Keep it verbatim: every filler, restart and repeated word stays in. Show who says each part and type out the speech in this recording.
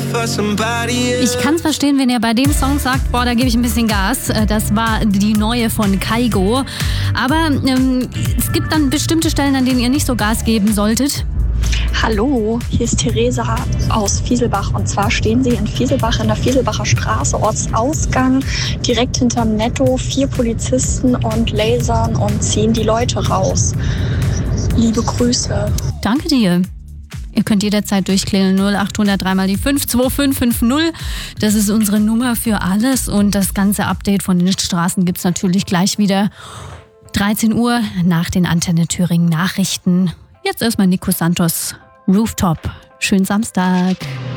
Speaker 1: Ich kann es verstehen, wenn ihr bei dem Song sagt, boah, da gebe ich ein bisschen Gas. Das war die neue von Kygo. Aber ähm, es gibt dann bestimmte Stellen, an denen ihr nicht so Gas geben solltet.
Speaker 2: Hallo, hier ist Theresa aus Fieselbach und zwar stehen Sie in Fieselbach in der Fieselbacher Straße, Ortsausgang, direkt hinterm Netto, vier Polizisten und lasern und ziehen die Leute raus. Liebe Grüße.
Speaker 1: Danke dir. Ihr könnt jederzeit durchklingeln, null acht hundert drei mal die fünf zwei fünf fünf null. Das ist unsere Nummer für alles und das ganze Update von den Straßen gibt's natürlich gleich wieder. dreizehn Uhr nach den Antenne Thüringen Nachrichten. Jetzt erstmal Nico Santos, Rooftop. Schönen Samstag.